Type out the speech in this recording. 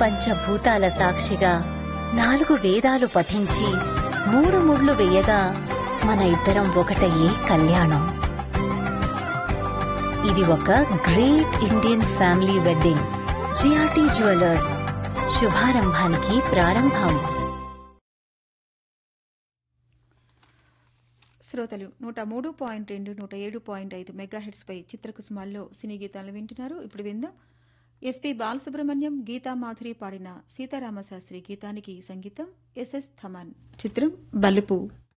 పంచభూతాల సాక్షిగా 4 వేదాలు పఠించి 3 ముళ్ళు వేయగా మన ఇద్దరం ఒకటయ్యే కళ్యాణం. ఇది ఒక great Indian family wedding. GRT jewellers, శుభారంభానికి ప్రారంభం. శ్రోతలు 103.2, 107.5 మెగాహెర్ట్స్ పై చిత్రకుసుమాల్లో సినీ గీతాలు వింటున్నారు. ఇప్పుడు విందాం. ఎస్పి బాలసుబ్రహ్మణ్యం, గీతా మాధురి పాడిన సీతారామశాస్త్రి గీతానికి సంగీతం ఎస్ఎస్ థమన్. చిత్రం బలుపు.